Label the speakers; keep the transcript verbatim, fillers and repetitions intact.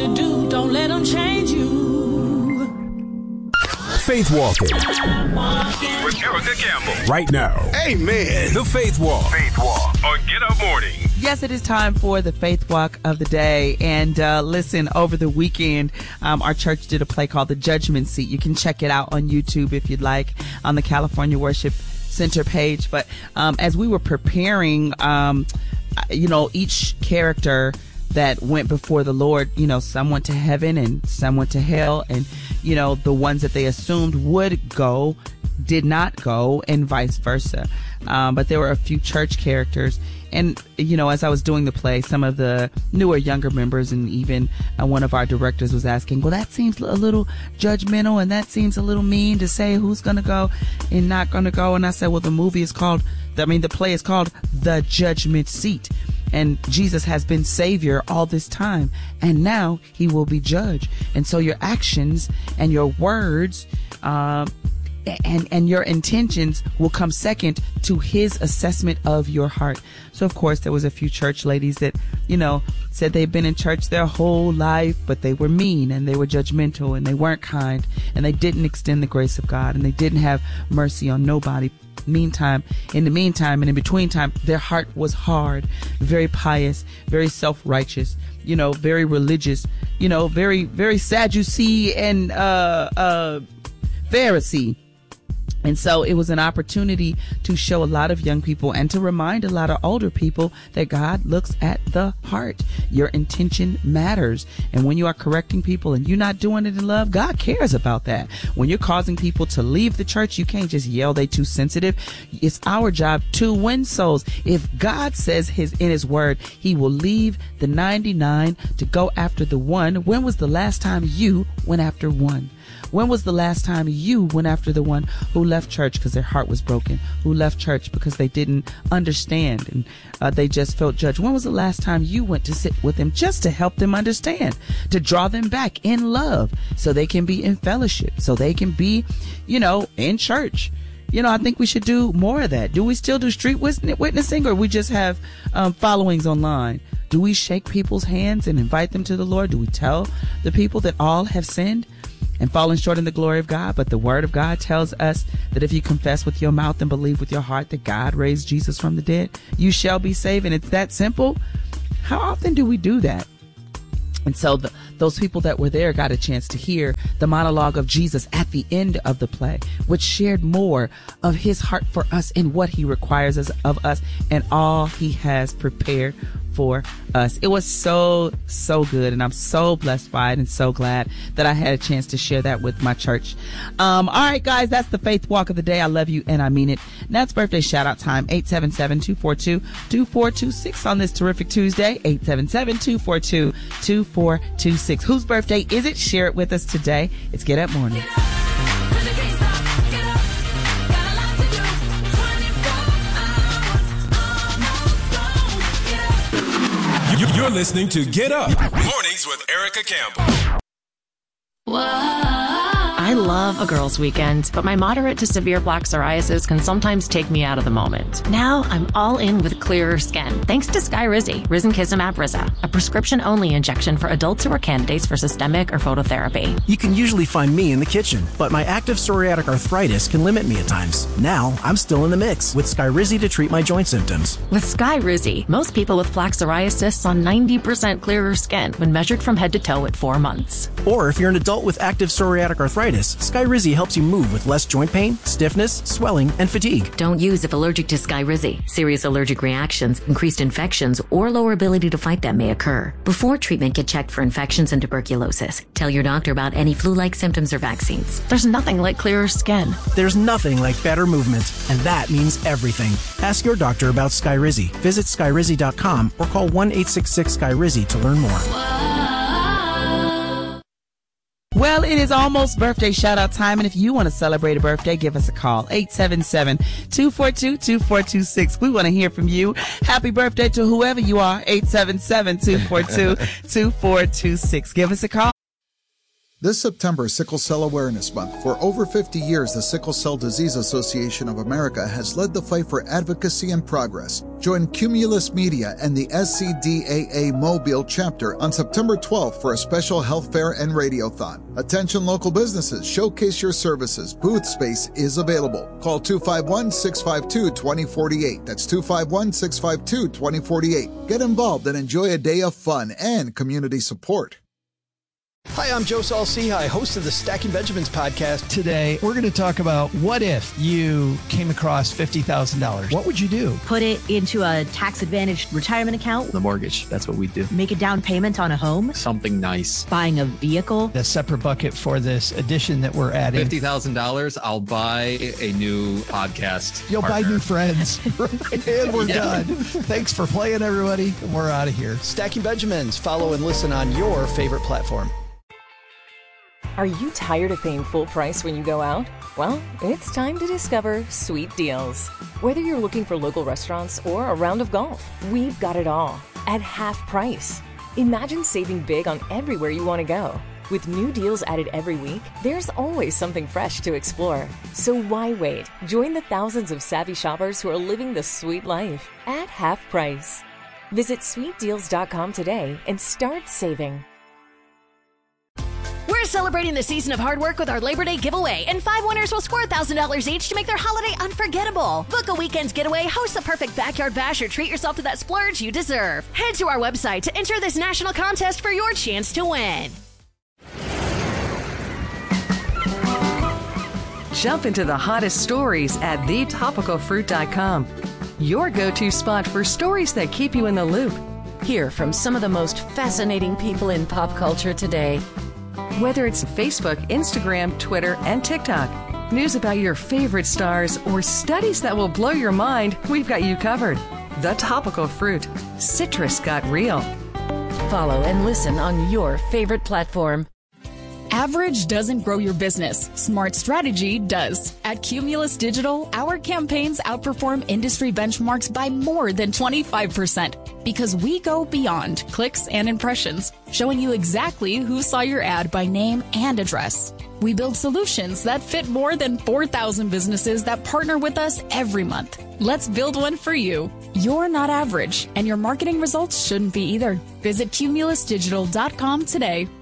Speaker 1: to do. Don't let them change you.
Speaker 2: Faith Walking
Speaker 3: with Erica Campbell.
Speaker 2: Right now.
Speaker 3: Amen.
Speaker 2: The Faith Walk.
Speaker 3: Faith Walk on Get Up Morning.
Speaker 4: Yes, it is time for the Faith Walk of the day. And uh, listen, over the weekend, um, our church did a play called The Judgment Seat. You can check it out on YouTube if you'd like, on the California Worship Center page. But um, as we were preparing, um, you know, each character that went before the Lord, you know, some went to heaven and some went to hell. And, you know, the ones that they assumed would go did not go, and vice versa. Um, but there were a few church characters. And, you know, as I was doing the play, some of the newer, younger members and even uh, one of our directors was asking, well, that seems a little judgmental and that seems a little mean to say who's going to go and not going to go. And I said, well, the movie is called, I mean, the play is called The Judgment Seat. And Jesus has been Savior all this time, and now he will be judge. And so your actions and your words, um, and, and your intentions will come second to his assessment of your heart. So, of course, there was a few church ladies that, you know, said they've been in church their whole life, but they were mean and they were judgmental and they weren't kind and they didn't extend the grace of God and they didn't have mercy on nobody. Meantime, in the meantime and in between time, their heart was hard, very pious, very self-righteous, you know, very religious, you know, very, very Sadducee and uh, uh, Pharisee. And so it was an opportunity to show a lot of young people and to remind a lot of older people that God looks at the heart. Your intention matters. And when you are correcting people and you're not doing it in love, God cares about that. When you're causing people to leave the church, you can't just yell they too sensitive. It's our job to win souls. If God says his in his word, he will leave the ninety-nine to go after the one. When was the last time you went after one? When was the last time you went after the one who left church because their heart was broken, who left church because they didn't understand and uh, they just felt judged? When was the last time you went to sit with them just to help them understand, to draw them back in love so they can be in fellowship, so they can be, you know, in church? You know, I think we should do more of that. Do we still do street witnessing, or we just have um, followings online? Do we shake people's hands and invite them to the Lord? Do we tell the people that all have sinned and fallen short in the glory of God? But the word of God tells us that if you confess with your mouth and believe with your heart that God raised Jesus from the dead, you shall be saved. And it's that simple. How often do we do that? And so the, those people that were there got a chance to hear the monologue of Jesus at the end of the play, which shared more of his heart for us and what he requires us, of us and all he has prepared for us. It was so, so good. And I'm so blessed by it and so glad that I had a chance to share that with my church. Um, all right, guys, that's the Faith Walk of the day. I love you and I mean it. Now it's birthday shout out time. eight seven seven, two four two, two four two six on this terrific Tuesday. eight seven seven, two four two, two four two six. Whose birthday is it? Share it with us today. It's Get Up Morning.
Speaker 2: You're listening to Get Up Mornings with Erica Campbell.
Speaker 5: I love a girls' weekend, but my moderate to severe plaque psoriasis can sometimes take me out of the moment. Now I'm all in with clearer skin, thanks to Skyrizi, Risankizumab Riza, a prescription-only injection for adults who are candidates for systemic or phototherapy.
Speaker 6: You can usually find me in the kitchen, but my active psoriatic arthritis can limit me at times. Now I'm still in the mix with Skyrizi to treat my joint symptoms.
Speaker 5: With Skyrizi, most people with plaque psoriasis saw ninety percent clearer skin when measured from head to toe at four months.
Speaker 6: Or if you're an adult with active psoriatic arthritis, Skyrizi helps you move with less joint pain, stiffness, swelling, and fatigue.
Speaker 7: Don't use if allergic to Skyrizi. Serious allergic reactions, increased infections, or lower ability to fight them may occur. Before treatment, get checked for infections and tuberculosis. Tell your doctor about any flu-like symptoms or vaccines.
Speaker 5: There's nothing like clearer skin.
Speaker 6: There's nothing like better movement, and that means everything. Ask your doctor about Skyrizi. Visit Skyrizi dot com or call one eight six six Skyrizi to learn more.
Speaker 4: Well, it is almost birthday shout out time. And if you want to celebrate a birthday, give us a call. eight seven seven, two four two, two four two six. We want to hear from you. Happy birthday to whoever you are. eight seven seven, two four two, two four two six. Give us a call.
Speaker 8: This September is Sickle Cell Awareness Month. For over fifty years, the Sickle Cell Disease Association of America has led the fight for advocacy and progress. Join Cumulus Media and the S C D A A Mobile chapter on September twelfth for a special health fair and radiothon. Attention local businesses, showcase your services. Booth space is available. Call two five one, six five two, two zero four eight. That's two five one, six five two, two zero four eight. Get involved and enjoy a day of fun and community support.
Speaker 9: Hi, I'm Joe Saul-Sehy, host of the Stacking Benjamins podcast.
Speaker 10: Today, we're going to talk about what if you came across fifty thousand dollars. What would you do?
Speaker 11: Put it into a tax-advantaged retirement account.
Speaker 12: The mortgage, that's what we do.
Speaker 11: Make a down payment on a home.
Speaker 12: Something nice.
Speaker 11: Buying a vehicle.
Speaker 10: A separate bucket for this addition that we're adding.
Speaker 12: fifty thousand dollars, I'll buy a new podcast
Speaker 10: You'll
Speaker 12: partner.
Speaker 10: buy new friends. And we're
Speaker 12: yeah.
Speaker 10: done. Thanks for playing, everybody. We're out of here.
Speaker 9: Stacking Benjamins. Follow and listen on your favorite platform.
Speaker 13: Are you tired of paying full price when you go out? Well, it's time to discover Sweet Deals. Whether you're looking for local restaurants or a round of golf, we've got it all at half price. Imagine saving big on everywhere you want to go. With new deals added every week, there's always something fresh to explore. So why wait? Join the thousands of savvy shoppers who are living the sweet life at half price. Visit sweet deals dot com today and start saving.
Speaker 14: We're celebrating the season of hard work with our Labor Day giveaway, and five winners will score one thousand dollars each to make their holiday unforgettable. Book a weekend's getaway, host the perfect backyard bash, or treat yourself to that splurge you deserve. Head to our website to enter this national contest for your chance to win.
Speaker 15: Jump into the hottest stories at the topical fruit dot com. Your go-to spot for stories that keep you in the loop.
Speaker 5: Hear from some of the most fascinating people in pop culture today.
Speaker 15: Whether it's Facebook, Instagram, Twitter, and TikTok, news about your favorite stars, or studies that will blow your mind, we've got you covered. The Topical Fruit. Citrus got real.
Speaker 5: Follow and listen on your favorite platform.
Speaker 16: Average doesn't grow your business. Smart strategy does. At Cumulus Digital, our campaigns outperform industry benchmarks by more than twenty-five percent because we go beyond clicks and impressions, showing you exactly who saw your ad by name and address. We build solutions that fit more than four thousand businesses that partner with us every month. Let's build one for you. You're not average, and your marketing results shouldn't be either. Visit cumulus digital dot com today.